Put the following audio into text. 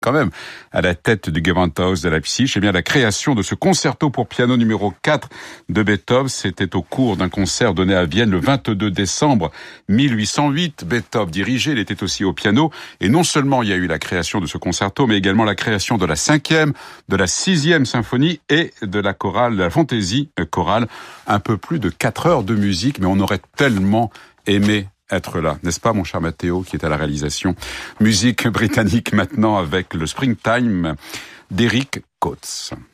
quand même à la tête du Gewandhaus de Leipzig, bien la création de ce concerto pour piano numéro 4 de Beethoven, c'était au cours d'un concert donné à Vienne le 22 décembre 1808. Beethoven dirigeait, il était aussi au piano, et non seulement il y a eu la création de ce concerto, mais également la création de la 5e, de la 6e symphonie et de la chorale, de la fantaisie chorale. Un peu plus de 4 heures de musique, mais on aurait tellement aimé être là, n'est-ce pas mon cher Mathéo qui est à la réalisation. Musique britannique maintenant avec le Springtime d'Eric Coates.